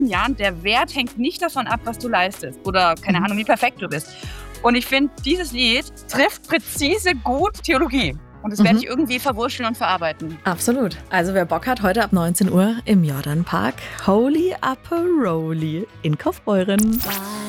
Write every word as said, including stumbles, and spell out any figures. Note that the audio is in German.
nächsten Jahren, der Wert hängt nicht davon ab, was du leistest oder, keine mhm. Ahnung, wie perfekt du bist. Und ich finde, dieses Lied trifft präzise gut Theologie. Und das mhm. werde ich irgendwie verwurschteln und verarbeiten. Absolut. Also wer Bock hat, heute ab neunzehn Uhr im Jordanpark Holy Aperoli in Kaufbeuren.